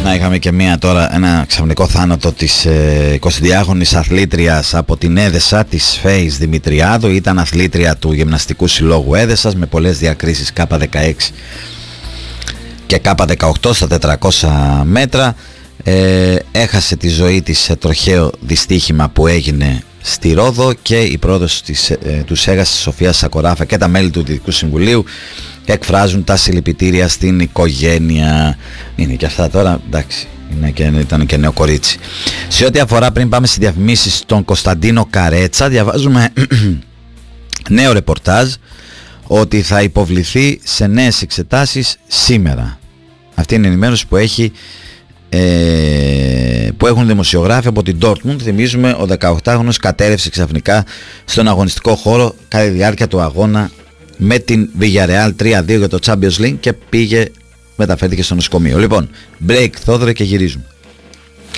Να είχαμε και ένα ξαφνικό θάνατο της 22χρονης αθλήτριας από την Έδεσα, της Φέης Δημητριάδου. Ήταν αθλήτρια του Γυμναστικού Συλλόγου Έδεσας με πολλές διακρίσεις K16 και K18 στα 400 μέτρα. Έχασε τη ζωή της σε τροχαίο δυστύχημα που έγινε στη Ρόδο, και η πρόεδρος του ΣΕΓΑΣ Σοφία Σακοράφα και τα μέλη του Δυτικού Συμβουλίου εκφράζουν τα συλληπιτήρια στην οικογένεια. Είναι και αυτά τώρα, εντάξει, ήταν και νέο κορίτσι. Σε ό,τι αφορά, πριν πάμε στις διαφημίσεις, τον Κωνσταντίνο Καρέτσα, διαβάζουμε νέο ρεπορτάζ ότι θα υποβληθεί σε νέες εξετάσεις σήμερα. Αυτή είναι η ενημέρωση που έχουν δημοσιογράφοι από την Dortmund. Θυμίζουμε, ο 18χρονος κατέρευσε ξαφνικά στον αγωνιστικό χώρο κατά τη διάρκεια του αγώνα με την Villarreal 3-2 για το Champions League και μεταφέρθηκε στο νοσοκομείο. Λοιπόν, break, Θόδωρε, και γυρίζουμε.